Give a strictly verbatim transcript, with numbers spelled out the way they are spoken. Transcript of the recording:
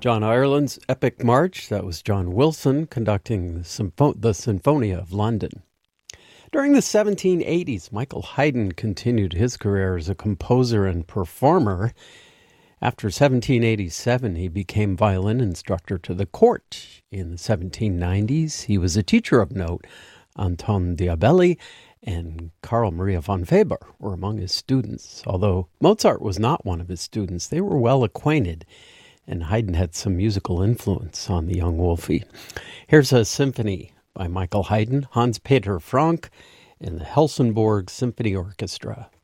John Ireland's Epic March. That was John Wilson conducting the, Sympho- the Sinfonia of London. During the seventeen eighties, Michael Haydn continued his career as a composer and performer. After seventeen eighty-seven, he became violin instructor to the court. In the seventeen nineties, he was a teacher of note. Anton Diabelli and Carl Maria von Weber were among his students. Although Mozart was not one of his students, they were well acquainted, and Haydn had some musical influence on the young Wolfie. Here's a symphony by Michael Haydn, Hans Peter Frank, and the Helsingborg Symphony Orchestra.